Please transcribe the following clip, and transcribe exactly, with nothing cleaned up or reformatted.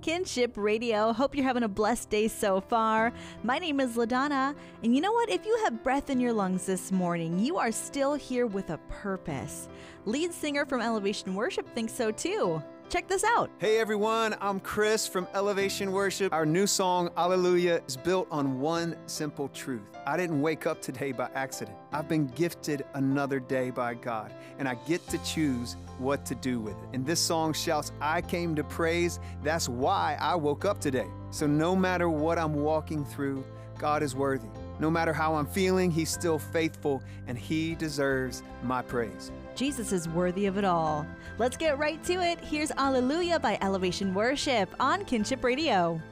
Kinship Radio. Hope you're having a blessed day so far. My name is LaDonna, and you know what? If you have breath in your lungs this morning, you are still here with a purpose. Lead singer from Elevation Worship thinks so too. Check this out. Hey everyone, I'm Chris from Elevation Worship. Our new song, Alleluia, is built on one simple truth. I didn't wake up today by accident. I've been gifted another day by God, and I get to choose what to do with it. And this song shouts, I came to praise. That's why I woke up today. So no matter what I'm walking through, God is worthy. No matter how I'm feeling, He's still faithful, and He deserves my praise. Jesus is worthy of it all. Let's get right to it. Here's Alleluia by Elevation Worship on Kinship Radio.